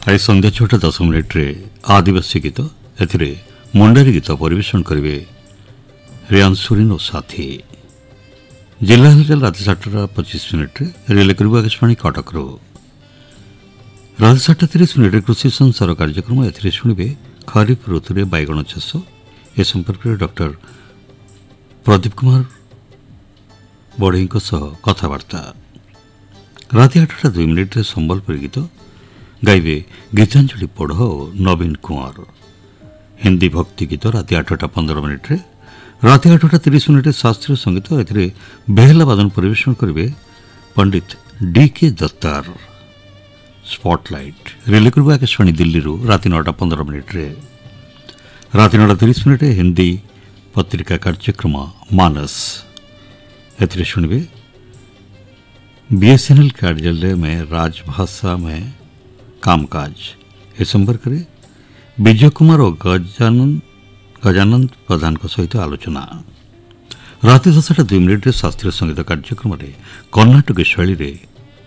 आज संध्या 6:10 आदिवासी गीत ए मुंडारी गीत परिवेशन करेंगे रियांशुरीन और साथी। जिला हलचल रात 7:25 रिले कर आकाशवाणी कटक रात 7:30 कृषि संसार कार्यक्रम ए शुणे खरीफ ऋतु में बैगण चाष ए संपर्क में डॉक्टर प्रदीप कुमार बढ़ई कथबार्ता। रात 8:02 संबलपुरी गीत गाइबे गीतांजलि पढ़ और नवीन कुंवर। हिंदी भक्ति गीत रात 8:15 रात 8:30 शास्त्रीय संगीत ए बेहला वादन परिवेशन करेंगे पंडित डी.के. दत्तार। स्पॉटलाइट रिले कर आकाशवाणी दिल्ली रात 9:15 रात 9:30 हिंदी पत्रिका कार्यक्रम मानस ए शुणवे बीएसएनएल कार्यालय में राजभाषा में कामकाज ए संपर्क में विजय कुमार और गजानंद प्रधान सहित आलोचना। रात 10:02 शास्त्रीय संगीत कार्यक्रम में कर्णाटक शैली रे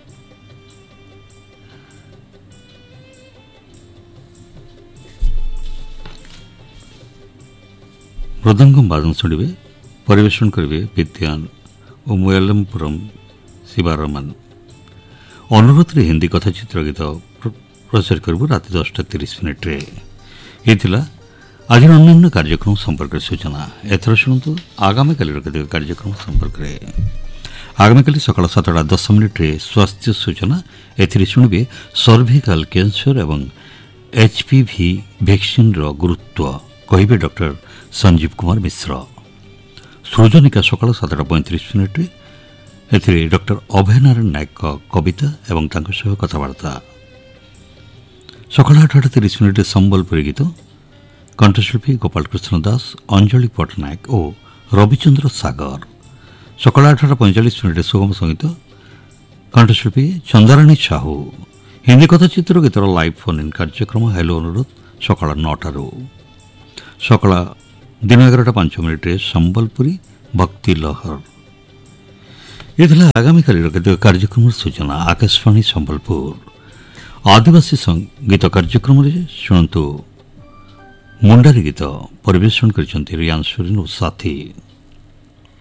मृदंगम वादन शुणवे परिवेशन करेंगे विद्यान और मुयलमपुरम शिवारमन। अनुरोध रे हिंदी कथाचित्र गीत प्रचार करूँ रात 10:30 ये आज अन्य कार्यक्रम संपर्क सूचना। एथर शुणु आगामी काली कार्यक्रम संपर्क में आगामी काली सकाल 7:10 स्वास्थ्य सूचना ए शुणे सर्भिकाल कैंसर एवं एचपीवी वैक्सीन गुरुत्व कहे डॉक्टर संजीव कुमार मिश्र। सृजनिका सकाल 7:35 ए डॉक्टर अभय नारायण नायक कविता एवं कथबार्ता। सकाल 8:30 संबलपुरी गीत कंठशिल्पी गोपाल कृष्ण दास अंजलि पट्टनायक और रविचंद्र सागर। सकाल 8:45 सुगम संगीत कंठशिल्पी चंदाराणी Sahu. Hindi कथाचित्र गीतर live phone in कार्यक्रम हेलो अनुरोध सकाल 9 सकाल दिन 11:05 संबलपुरी भक्ति लहर। ये आगामी काली कार्यक्रम सूचना। आकाशवाणी संबलपुर आदिवासी संगीत कार्यक्रम में शुणु मुंडारी गीत परिवेशन कर रियांशुरीन और साथी।